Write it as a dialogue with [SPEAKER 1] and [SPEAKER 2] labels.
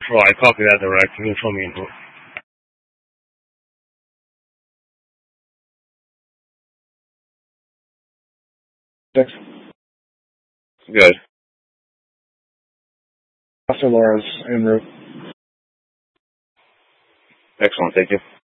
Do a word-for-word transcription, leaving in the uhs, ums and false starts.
[SPEAKER 1] So I copy that direct. You can show me into it.
[SPEAKER 2] Six.
[SPEAKER 1] Good.
[SPEAKER 2] Officer Lawrence en route.
[SPEAKER 1] Excellent. Thank you.